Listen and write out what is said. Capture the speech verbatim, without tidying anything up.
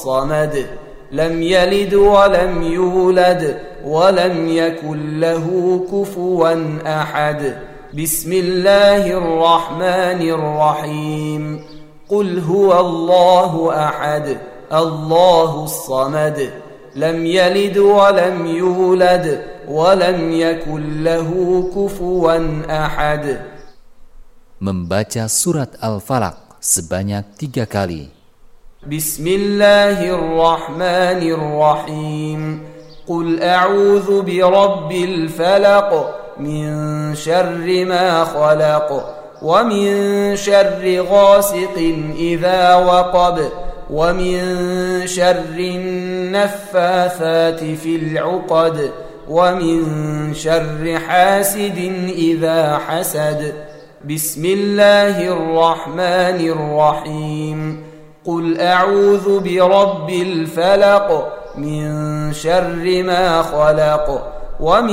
الصمد لم يلد ولم يولد ولم يكن له كفوا أحد بسم الله الرحمن الرحيم قل هو الله أحد الله الصمد لم يلد ولم يولد ولم يكن له كفوا أحد. Membaca surat Al-Falaq sebanyak tiga kali. Bismillahirrahmanirrahim. Qul a'udzu birabbil falaq min syarri ma khalaq wa min syarri ghasiqin idza waqab wa min syarri naffathati fil 'uqad wa min syarri hasidin idza hasad. Bismillahirrahmanirrahim. Qul a'udzu birabbil falaq min syarri ma khalaq wa